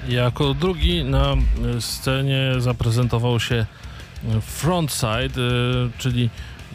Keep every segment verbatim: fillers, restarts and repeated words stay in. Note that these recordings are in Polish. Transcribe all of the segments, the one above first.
Jako drugi na scenie zaprezentował się Frontside, czyli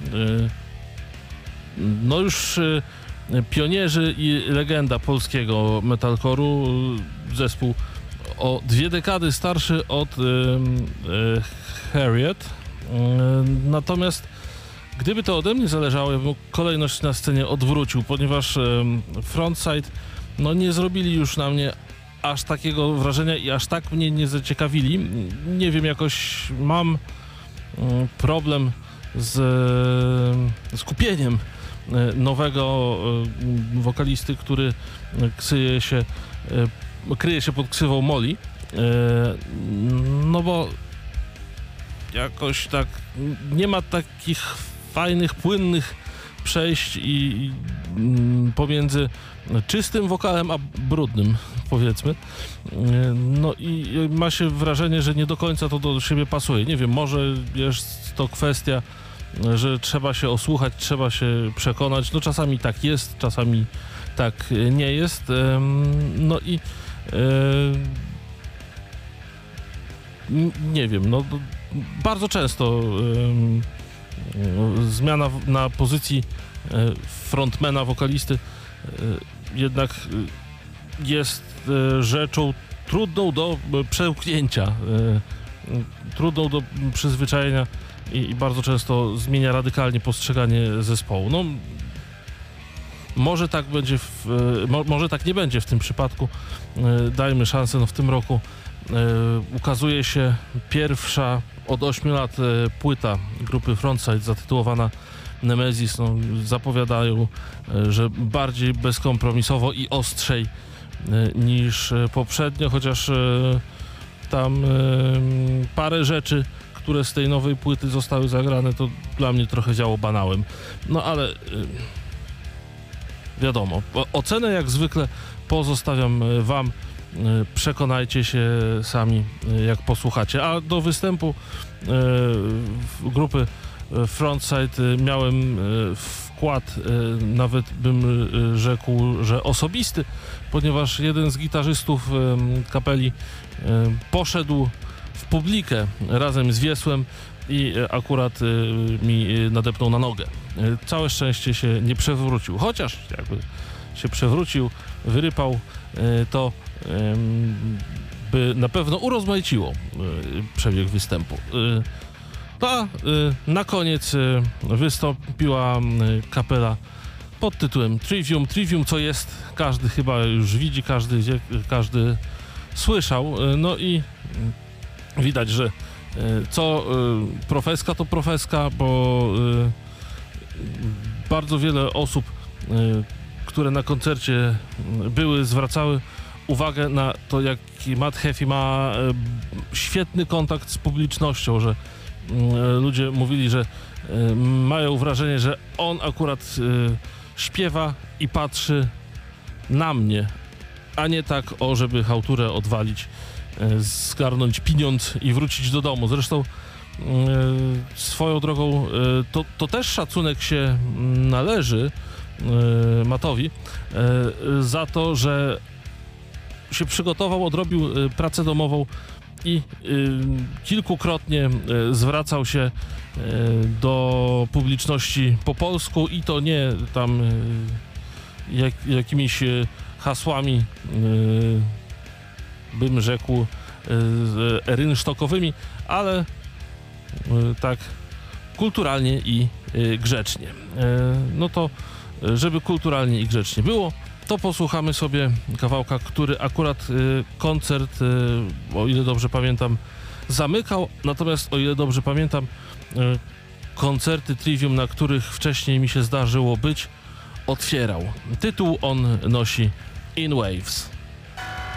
no już pionierzy i legenda polskiego metalcore'u, zespół o dwie dekady starszy od Harriet. Natomiast gdyby to ode mnie zależało, ja bym kolejność na scenie odwrócił, ponieważ Frontside no nie zrobili już na mnie aż takiego wrażenia i aż tak mnie nie zaciekawili. Nie wiem, jakoś mam problem z skupieniem nowego wokalisty, który kryje się, kryje się pod ksywą Molly. No bo jakoś tak nie ma takich fajnych, płynnych przejść i, i pomiędzy czystym wokalem a brudnym, powiedzmy. No i ma się wrażenie, że nie do końca to do siebie pasuje. Nie wiem, może jest to kwestia, że trzeba się osłuchać, trzeba się przekonać. No czasami tak jest, czasami tak nie jest. No i nie wiem, no bardzo często zmiana na pozycji frontmana, wokalisty jednak jest rzeczą trudną do przełknięcia, trudną do przyzwyczajenia i, i bardzo często zmienia radykalnie postrzeganie zespołu. No, może tak będzie, w, mo, może tak nie będzie w tym przypadku. Dajmy szansę. No w tym roku ukazuje się pierwsza od ośmiu lat płyta grupy Frontside zatytułowana Nemesis. No, zapowiadają, że bardziej bezkompromisowo i ostrzej niż poprzednio, chociaż tam parę rzeczy, które z tej nowej płyty zostały zagrane, to dla mnie trochę działo banałem. No ale wiadomo, ocenę jak zwykle pozostawiam wam. Przekonajcie się sami, jak posłuchacie. A do występu grupy Frontside miałem wkład, nawet bym rzekł, że osobisty, ponieważ jeden z gitarzystów kapeli poszedł w publikę razem z wiesłem i akurat mi nadepnął na nogę. Całe szczęście się nie przewrócił, chociaż jakby się przewrócił, wyrypał, to by na pewno urozmaiciło przebieg występu. A na koniec wystąpiła kapela pod tytułem Trivium. Trivium, co jest, każdy chyba już widzi, każdy, każdy słyszał. No i widać, że co profeska, to profeska, bo bardzo wiele osób, które na koncercie były, zwracały uwagę na to, jaki Matt Heafy ma świetny kontakt z publicznością, że ludzie mówili, że mają wrażenie, że on akurat śpiewa i patrzy na mnie, a nie tak, o, żeby chałturę odwalić, zgarnąć pieniądz i wrócić do domu. Zresztą swoją drogą to, to też szacunek się należy Mattowi za to, że się przygotował, odrobił pracę domową i kilkukrotnie zwracał się do publiczności po polsku i to nie tam jak, jakimiś hasłami, bym rzekł, rynsztokowymi, ale tak kulturalnie i grzecznie. No to, żeby kulturalnie i grzecznie było, to posłuchamy sobie kawałka, który akurat koncert, o ile dobrze pamiętam, zamykał, natomiast o ile dobrze pamiętam, koncerty Trivium, na których wcześniej mi się zdarzyło być, otwierał. Tytuł on nosi In Waves.